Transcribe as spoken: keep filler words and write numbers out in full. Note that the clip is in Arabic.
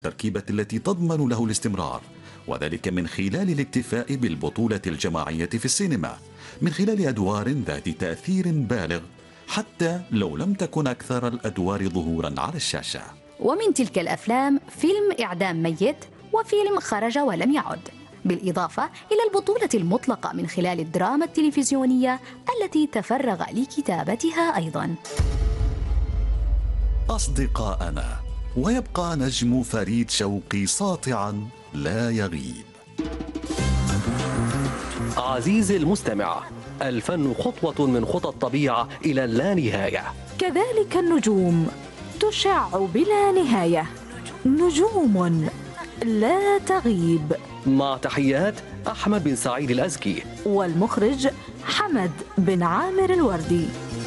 التركيبة التي تضمن له الاستمرار، وذلك من خلال الاكتفاء بالبطولة الجماعية في السينما، من خلال أدوار ذات تأثير بالغ حتى لو لم تكن أكثر الأدوار ظهورا على الشاشة. ومن تلك الأفلام فيلم إعدام ميت وفيلم خرج ولم يعد، بالإضافة إلى البطولة المطلقة من خلال الدراما التلفزيونية التي تفرغ لكتابتها أيضا. أصدقاءنا، ويبقى نجم فريد شوقي ساطعا لا يغيب. عزيزي المستمع، الفن خطوة من خطى الطبيعة إلى اللانهاية، كذلك النجوم تشع بلا نهاية، نجوم لا تغيب. مع تحيات أحمد بن سعيد الأزكي والمخرج حمد بن عامر الوردي.